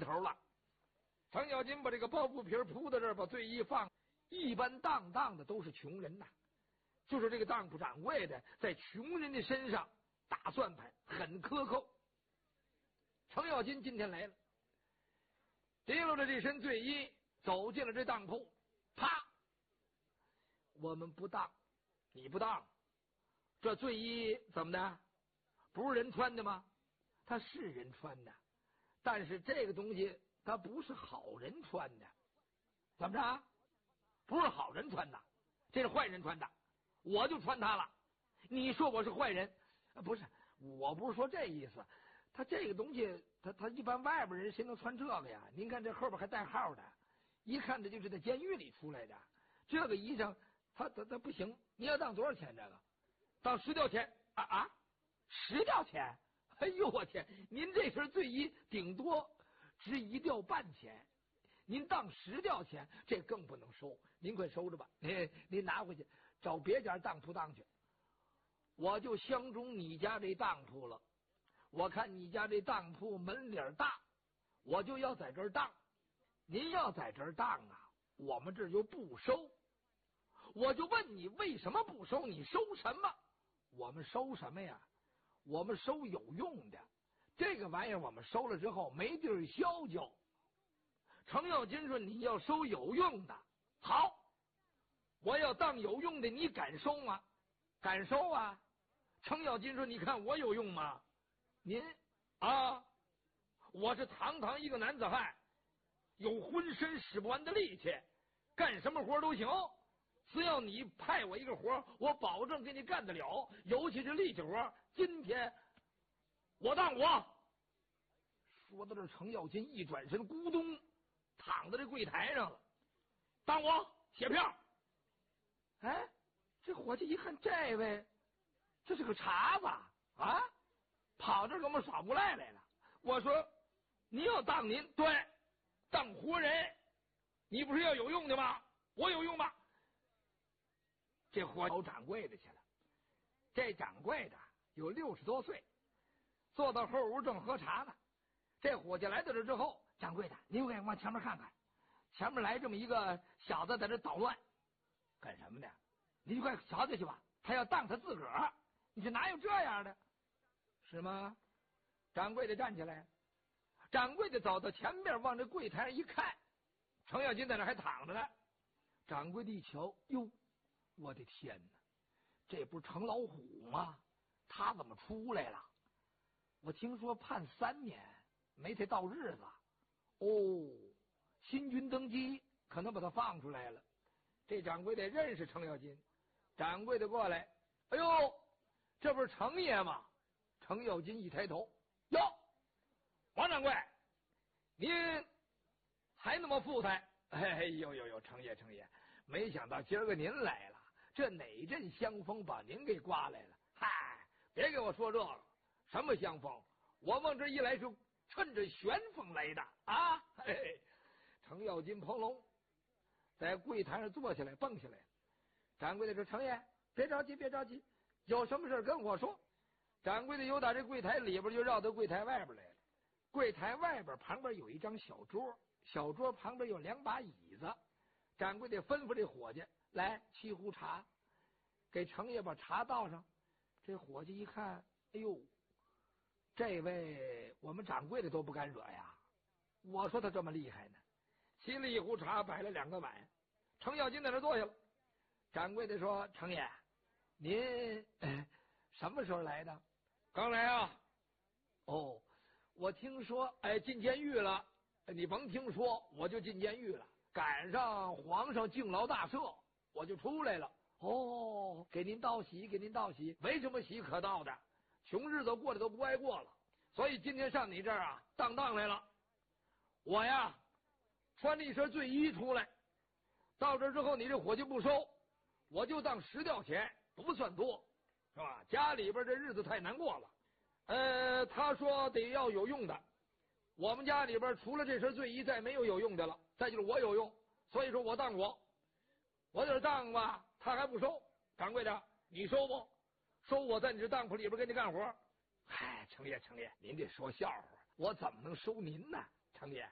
头了。程咬金把这个包袱皮铺到这儿，把罪一放，一般当当的都是穷人呐，就是这个当铺掌柜的在穷人的身上打算盘，很苛扣。程咬金今天来了，提溜着这身罪衣走进了这当铺，啪！我们不当，你不当，这罪衣怎么的？不是人穿的吗？他是人穿的，但是这个东西它不是好人穿的。怎么着？不是好人穿的，这是坏人穿的，我就穿它了。你说我是坏人？不是，我不是说这意思。他这个东西，他一般外边人谁能穿这个呀？您看这后边还带号的，一看这就是在监狱里出来的。这个衣裳，他不行。你要当多少钱？这个当10吊钱啊！10吊钱？哎呦我天！您这身罪衣顶多值1吊半钱，您当10吊钱，这更不能收。您快收着吧，您拿回去找别家当铺当去。我就相中你家这当铺了。我看你家这当铺门脸大，我就要在这儿当。您要在这儿当啊，我们这儿就不收。我就问你为什么不收？你收什么？我们收什么呀？我们收有用的。这个玩意儿我们收了之后没地儿消交。程咬金说你要收有用的，好，我要当有用的，你敢收吗？敢收啊。程咬金说你看我有用吗？您啊，我是堂堂一个男子汉，有浑身使不完的力气，干什么活都行。只要你派我一个活，我保证给你干得了，尤其是力气活。今天我当我。说到这，程咬金一转身，咕咚躺在这柜台上了。当我写票。哎，这伙计一看，这位这是个茬子啊，跑这给我们耍无赖来了。我说你要当您对，当活人，你不是要有用的吗？我有用吗？这伙找掌柜的去了。这掌柜的有60多岁，坐到后屋正喝茶呢。这伙计来到这之后，掌柜的您快往前面看看，前面来这么一个小子在这捣乱，干什么呢？你就快瞧瞧去吧，他要当他自个儿。你说哪有这样的？是吗？掌柜的站起来，掌柜的走到前面，往这柜台上一看，程咬金在那还躺着呢。掌柜的一瞧，哟，我的天哪，这不是程老虎吗？他怎么出来了？我听说判3年，没太到日子。哦，新军登基，可能把他放出来了。这掌柜的认识程咬金，掌柜的过来，哎呦，这不是程爷吗？程咬金一抬头，哟，王掌柜，您还那么富态？哎呦，程爷，没想到今儿个您来了，这哪阵香风把您给刮来了？嗨，别给我说这个，什么香风？我往这一来是趁着旋风来的啊！嘿嘿，程咬金蓬隆在柜台上坐下来，蹦下来。掌柜的说：“程爷，别着急，有什么事跟我说。”掌柜的由打这柜台里边就绕到柜台外边来了。柜台外边旁边有一张小桌，小桌旁边有2把椅子。掌柜的吩咐这伙计来沏壶茶，给程爷把茶倒上。这伙计一看，哎呦，这位我们掌柜的都不敢惹呀。我说他这么厉害呢。沏了一壶茶，摆了2个碗。程咬金在那坐下了。掌柜的说：“程爷，您什么时候来的？”“刚来啊。”“哦，我听说进监狱了。”“你甭听说，我就进监狱了，赶上皇上敬劳大赦，我就出来了。”“哦，给您道喜，没什么喜可道的，穷日子过得都不爱过了，所以今天上你这儿啊当来了。我呀穿了一身罪衣出来，到这之后你这伙计不收，我就当10吊钱，不算多，是吧？家里边这日子太难过了。他说得要有用的，我们家里边除了这身罪衣再没有用的了，再就是我有用，所以说我当我这当吧，他还不收。掌柜的，你收不收？我在你这当铺里边给你干活。”“嗨，程爷，您这说笑话，我怎么能收您呢？程爷，